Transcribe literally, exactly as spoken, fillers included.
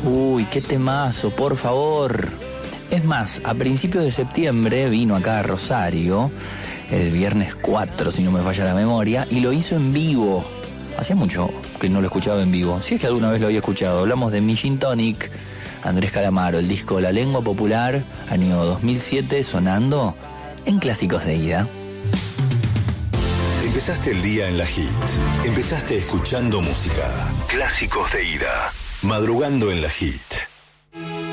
Uy, qué temazo, por favor. Es más, a principios de septiembre vino acá a Rosario, el viernes cuatro, si no me falla la memoria, y lo hizo en vivo. Hacía mucho que no lo escuchaba en vivo, si es que alguna vez lo había escuchado. Hablamos de Mi Gin Tonic, Andrés Calamaro, el disco La Lengua Popular, año dos mil siete, sonando en Clásicos de Ida. Empezaste el día en la Hit. Empezaste escuchando música. Clásicos de Ida. Madrugando en la Hit.